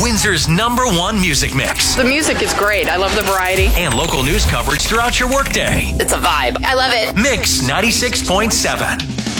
Windsor's #1 music mix. The music is great. I love the variety. And local news coverage throughout your workday. It's a vibe. I love it. Mix 96.7.